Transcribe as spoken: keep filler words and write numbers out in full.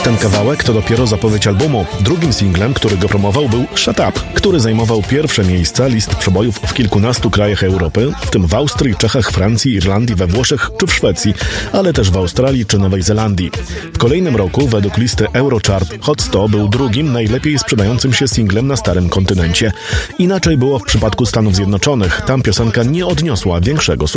Ten kawałek to dopiero zapowiedź albumu. Drugim singlem, który go promował, był Shut Up, który zajmował pierwsze miejsca list przebojów w kilkunastu krajach Europy, w tym w Austrii, Czechach, Francji, Irlandii, we Włoszech czy w Szwecji, ale też w Australii czy Nowej Zelandii. W kolejnym roku według listy Eurochart Hot sto był drugim najlepiej sprzedającym się singlem na starym kontynencie. Inaczej było w przypadku Stanów Zjednoczonych. Tam piosenka nie odniosła większego sukcesu.